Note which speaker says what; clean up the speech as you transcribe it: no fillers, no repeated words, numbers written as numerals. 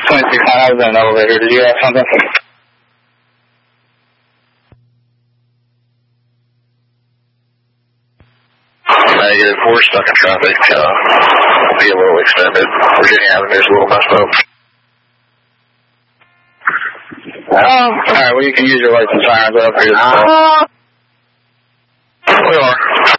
Speaker 1: 26, I was in an elevator. Did you have something?
Speaker 2: Negative. We're stuck in traffic. We'll be a little extended. Virginia Avenue's a little messed up.
Speaker 1: Alright, well, you can use your lights and sirens up here.
Speaker 2: We are.